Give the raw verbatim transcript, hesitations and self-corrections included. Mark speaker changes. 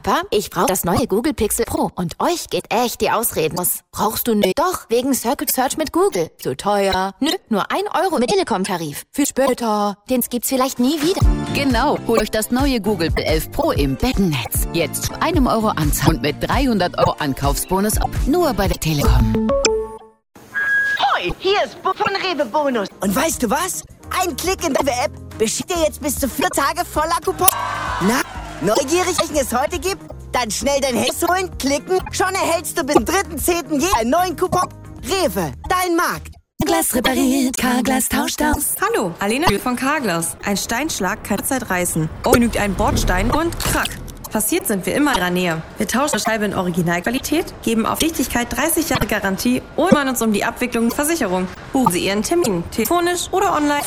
Speaker 1: Papa, ich brauche das neue Google Pixel Pro und euch geht echt die Ausreden aus. Brauchst du nicht? Doch, wegen Circle Search mit Google. Zu teuer. Nö, nur ein Euro mit Telekom-Tarif. Für später. Den gibt's vielleicht nie wieder.
Speaker 2: Genau, holt euch das neue Google P elf Pro im Bettennetz. Jetzt einem Euro Anzahl und mit dreihundert Euro Ankaufsbonus ab. Nur bei der Telekom.
Speaker 3: Hoi, hier ist Bo von Rewe Bonus.
Speaker 4: Und weißt du was? Ein Klick in die App beschickt dir jetzt bis zu vier Tage voller Coupon. Na, neugierig, welchen es heute gibt? Dann schnell dein Handy holen, klicken, schon erhältst du bis zum dritten zehnten je einen neuen Coupon. Rewe, dein Markt.
Speaker 5: Glas repariert, Carglass tauscht aus.
Speaker 6: Hallo, Alena von Carglass. Ein Steinschlag kann Zeit reißen. Oh, genügt ein Bordstein und krack. Passiert sind wir immer in ihrer Nähe. Wir tauschen Scheibe in Originalqualität, geben auf Dichtigkeit dreißig Jahre Garantie und kümmern uns um die Abwicklung und Versicherung. Buchen Sie Ihren Termin, telefonisch oder online.